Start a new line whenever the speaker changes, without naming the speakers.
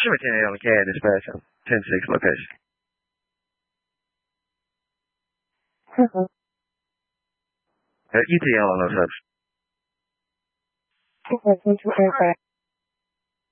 Sure, 10 on the CAD dispatch on 10-6 location. ETL on those subs.
Into aircraft.